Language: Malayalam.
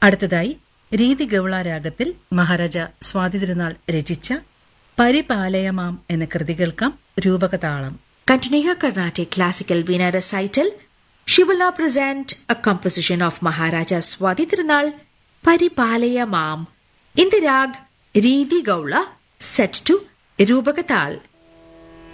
അടുത്തതായി രീതി ഗൗള രാഗത്തിൽ മഹാരാജ സ്വാതി തിരുനാൾ രചിച്ച പരിപാലയമാം എന്ന കൃതി കേൾക്കാം. രൂപകതാളം. Continue Carnatic classical Veena recital. She will now present a composition of Maharaja Swati Tirunal, Paripalaya Mam, in the rag Ridi Gaula, set to Rubakatal.